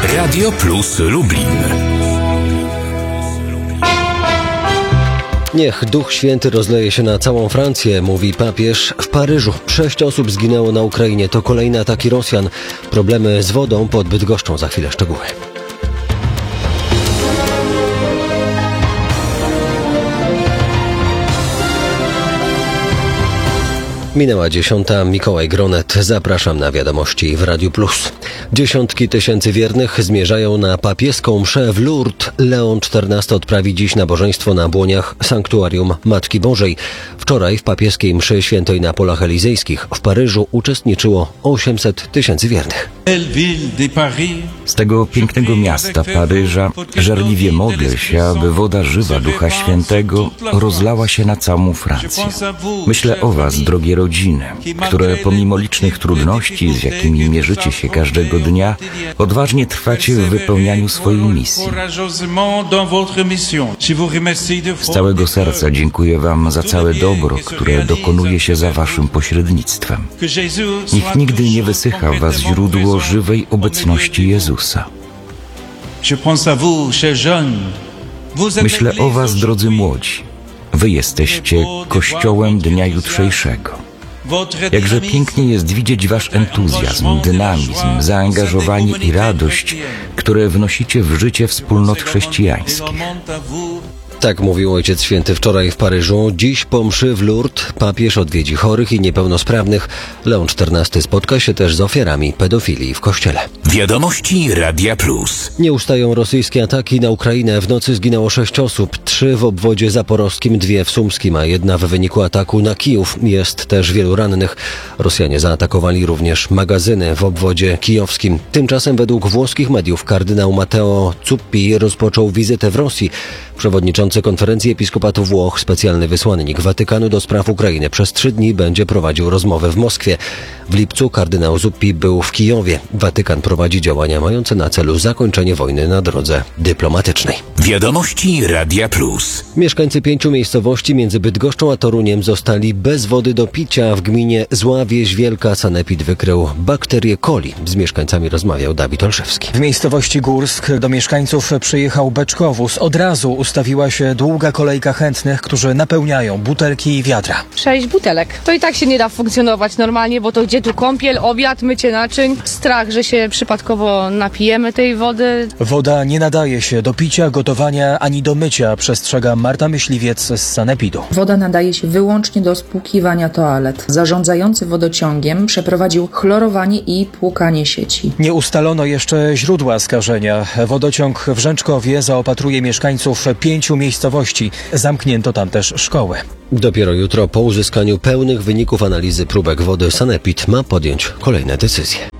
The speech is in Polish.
Radio Plus Lublin. Niech Duch Święty rozleje się na całą Francję, mówi papież w Paryżu. 6 osób zginęło na Ukrainie. To kolejne ataki Rosjan. Problemy z wodą pod Bydgoszczą. Za chwilę szczegóły. Minęła 10. Mikołaj Gronet. Zapraszam na wiadomości w Radiu Plus. Dziesiątki tysięcy wiernych zmierzają na papieską mszę w Lourdes. Leon XIV odprawi dziś nabożeństwo na błoniach Sanktuarium Matki Bożej. Wczoraj w papieskiej mszy świętej na Polach Elizejskich w Paryżu uczestniczyło 800 tysięcy wiernych. Z tego pięknego miasta Paryża żarliwie modlę się, aby woda żywa Ducha Świętego rozlała się na całą Francję. Myślę o was, drogie rodziny, które pomimo licznych trudności, z jakimi mierzycie się każdego dnia, odważnie trwacie w wypełnianiu swojej misji. Z całego serca dziękuję wam za całe dobro, które dokonuje się za waszym pośrednictwem. Niech nigdy nie wysycha w was źródło żywej obecności Jezusa. Myślę o was, drodzy młodzi. Wy jesteście Kościołem dnia jutrzejszego. Jakże pięknie jest widzieć wasz entuzjazm, dynamizm, zaangażowanie i radość, które wnosicie w życie wspólnot chrześcijańskich. Tak mówił Ojciec Święty wczoraj w Paryżu. Dziś po mszy w Lourdes papież odwiedzi chorych i niepełnosprawnych. Leon XIV spotka się też z ofiarami pedofilii w kościele. Wiadomości Radia Plus. Nie ustają rosyjskie ataki na Ukrainę. W nocy zginęło 6 osób. 3 w obwodzie zaporowskim, 2 w sumskim, a 1 w wyniku ataku na Kijów. Jest też wielu rannych. Rosjanie zaatakowali również magazyny w obwodzie kijowskim. Tymczasem według włoskich mediów kardynał Matteo Zuppi rozpoczął wizytę w Rosji. Przewodniczący Konferencji Episkopatu Włoch, specjalny wysłannik Watykanu do spraw Ukrainy przez 3 dni będzie prowadził rozmowę w Moskwie. W lipcu kardynał Zuppi był w Kijowie. Watykan prowadzi działania mające na celu zakończenie wojny na drodze dyplomatycznej. Wiadomości Radia Plus. Mieszkańcy 5 miejscowości między Bydgoszczą a Toruniem zostali bez wody do picia. W gminie Zła Wieś Wielka sanepid wykrył bakterię coli. Z mieszkańcami rozmawiał Dawid Olszewski. W miejscowości Górsk do mieszkańców przyjechał beczkowóz. Od razu ustawiła się długa kolejka chętnych, którzy napełniają butelki i wiadra. 6 butelek. To i tak się nie da funkcjonować normalnie, bo to gdzie tu kąpiel, obiad, mycie naczyń. Strach, że się przypadkowo napijemy tej wody. Woda nie nadaje się do picia, gotowania ani do mycia, przestrzega Marta Myśliwiec z sanepidu. Woda nadaje się wyłącznie do spłukiwania toalet. Zarządzający wodociągiem przeprowadził chlorowanie i płukanie sieci. Nie ustalono jeszcze źródła skażenia. Wodociąg w Rzęczkowie zaopatruje mieszkańców 5 miejscowości. Zamknięto tam też szkoły. Dopiero jutro po uzyskaniu pełnych wyników analizy próbek wody sanepid ma podjąć kolejne decyzje.